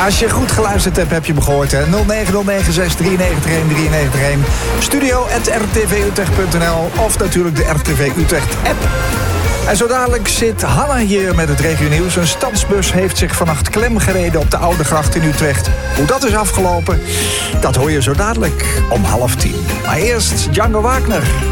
Als je goed geluisterd hebt, heb je me gehoord, hè? 0909639313. studio@rtvutrecht.nl of natuurlijk de RTV Utrecht app. En zo dadelijk zit Hanna hier met het regionieuws. Een stadsbus heeft zich vannacht klem gereden op de Oude Gracht in Utrecht. Hoe dat is afgelopen, dat hoor je zo dadelijk om 9:30. Maar eerst Django Wagner.